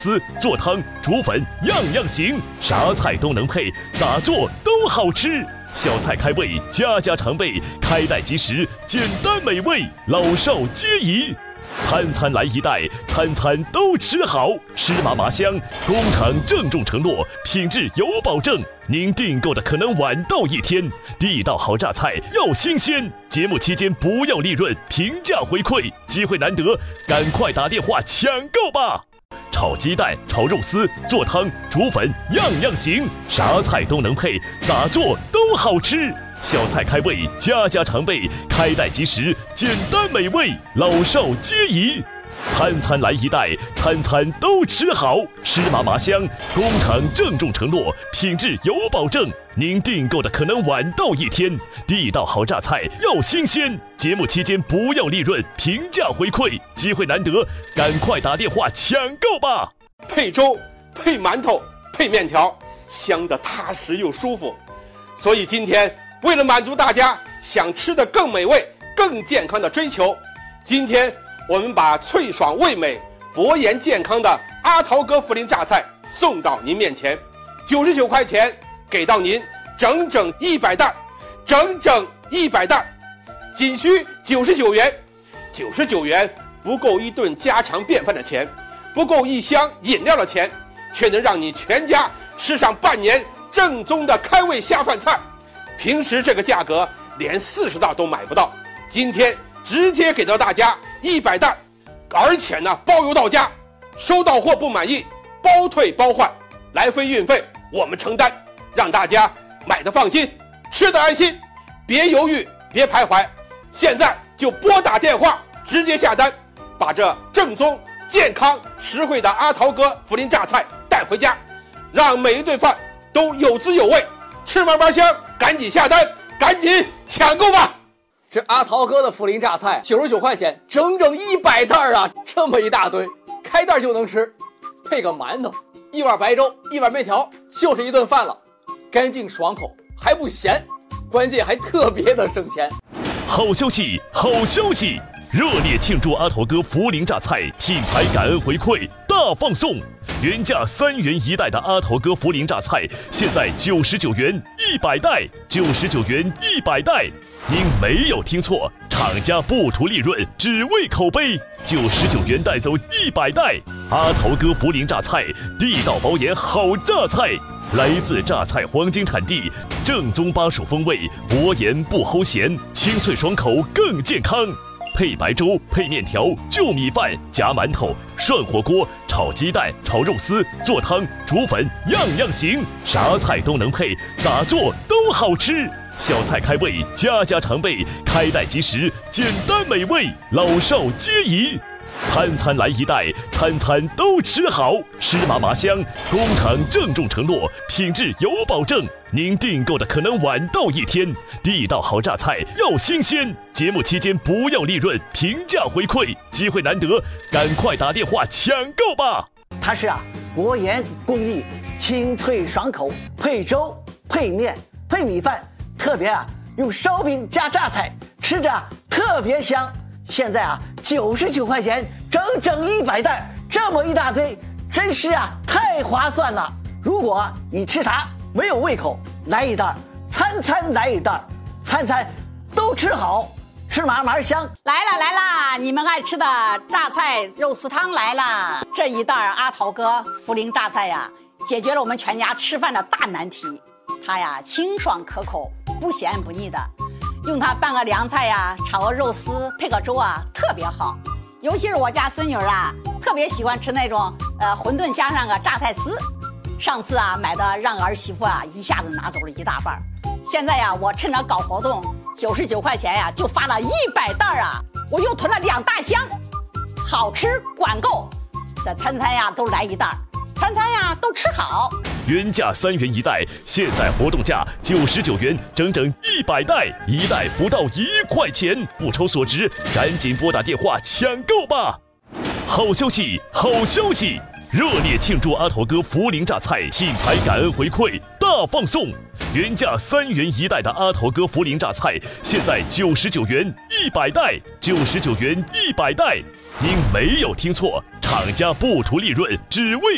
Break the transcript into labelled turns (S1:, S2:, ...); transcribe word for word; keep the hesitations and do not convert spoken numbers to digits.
S1: 丝做汤煮粉样样行，啥菜都能配，咋做都好吃。小菜开胃，家家常备，开袋即食，简单美味，老少皆宜。餐餐来一袋，餐餐都吃好，湿麻麻香。工厂郑重承诺，品质有保证。您订购的可能晚到一天，地道好榨菜要新鲜。节目期间不要利润，平价回馈，机会难得，赶快打电话抢购吧！炒鸡蛋、炒肉丝、做汤、煮粉，样样行，啥菜都能配，咋做都好吃。小菜开胃，家家常备，开袋即食，简单美味，老少皆宜。餐餐来一袋，餐餐都吃好，湿麻麻香。工厂郑重承诺，品质有保证。您订购的可能晚到一天，地道好榨菜要新鲜。节目期间不要利润，平价回馈，机会难得，赶快打电话抢购吧！
S2: 配粥、配馒头、配面条，香得踏实又舒服。所以今天为了满足大家想吃的更美味、更健康的追求，今天我们把脆爽味美、博颜健康的阿桃哥涪陵榨菜送到您面前，九十九块钱给到您整整一百袋，整整一百袋，仅需九十九元。九十九元不够一顿家常便饭的钱，不够一箱饮料的钱，却能让你全家吃上半年正宗的开胃下饭菜。平时这个价格连四十袋都买不到，今天直接给到大家一百袋，而且呢包邮到家，收到货不满意包退包换，来回运费我们承担，让大家买的放心，吃的安心，别犹豫别徘徊，现在就拨打电话直接下单，把这正宗健康实惠的阿桃哥涪陵榨菜带回家，让每一顿饭都有滋有味，吃嘛嘛香。赶紧下单，赶紧抢购吧！
S3: 这阿桃哥的涪陵榨菜九十九块钱，整整一百袋啊！这么一大堆，开袋就能吃，配个馒头，一碗白粥，一碗面条，就是一顿饭了，干净爽口，还不咸，关键还特别的省钱。
S1: 好消息，好消息！热烈庆祝阿桃哥涪陵榨菜品牌感恩回馈大放送！原价三元一袋的阿桃哥涪陵榨菜，现在九十九元一百袋，九十九元一百袋。您没有听错，厂家不图利润，只为口碑。九十九元带走一百袋，阿桃哥涪陵榨菜，地道保研好榨菜。来自榨菜黄金产地，正宗巴蜀风味，薄盐不齁咸，清脆爽口更健康。配白粥、配面条、就米饭、夹馒头、涮火锅、炒鸡蛋、炒肉丝、做汤、煮粉，样样行，啥菜都能配，咋做都好吃。小菜开胃，家家常备，开袋即食，简单美味，老少皆宜。餐餐来一袋，餐餐都吃好，湿麻麻香。工厂郑重承诺，品质有保证。您订购的可能晚到一天，地道好榨菜要新鲜。节目期间不要利润，平价回馈，机会难得，赶快打电话抢购吧！
S4: 它是啊，薄盐工艺，清脆爽口，配粥、配面、配米饭，特别啊用烧饼加榨菜，吃着啊特别香。现在啊，九十九块钱，整整一百袋，这么一大堆，真是啊太划算了。如果你吃啥没有胃口，来一袋，餐餐来一袋，餐餐都吃好，吃嘛嘛香。
S5: 来了来了，你们爱吃的榨菜肉丝汤来了。这一袋阿桃哥涪陵榨菜呀，解决了我们全家吃饭的大难题。它呀清爽可口，不咸不腻的。用它拌个凉菜呀，炒个肉丝，配个粥啊，特别好。尤其是我家孙女啊，特别喜欢吃那种呃馄饨加上个榨菜丝。上次啊买的让儿媳妇啊一下子拿走了一大半。现在呀，我趁着搞活动，九十九块钱呀就发了一百袋啊，我又囤了两大箱，好吃管够。这餐餐呀都来一袋，餐餐呀都吃好。
S1: 原价三元一袋，现在活动价九十九元，整整一百袋，一袋不到一块钱，不抽所值，赶紧拨打电话抢购吧！好消息，好消息！热烈庆祝阿桃哥涪陵榨菜品牌感恩回馈大放送！原价三元一袋的阿桃哥涪陵榨菜，现在九十九元一百袋，九十九元一百袋。您没有听错，厂家不图利润，只为